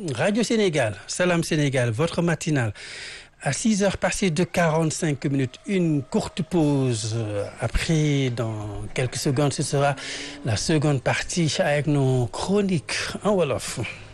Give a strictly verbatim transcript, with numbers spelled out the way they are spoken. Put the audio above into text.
Radio Sénégal, Salam Sénégal, votre matinale. À six heures passées de quarante-cinq minutes, une courte pause. Après, dans quelques secondes, ce sera la seconde partie avec nos chroniques en Wolof.